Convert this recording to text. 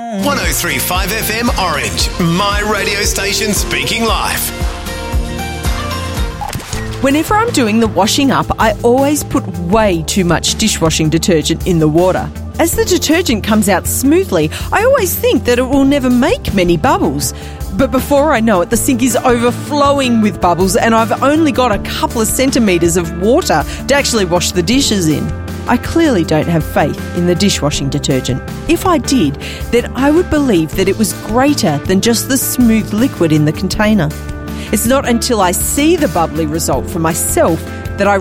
103.5 FM Orange, my radio station speaking life. Whenever I'm doing the washing up, I always put way too much dishwashing detergent in the water. As the detergent comes out smoothly, I always think that it will never make many bubbles. But before I know it, the sink is overflowing with bubbles and I've only got a couple of centimetres of water to actually wash the dishes in. I clearly don't have faith in the dishwashing detergent. If I did, then I would believe that it was greater than just the smooth liquid in the container. It's not until I see the bubbly result for myself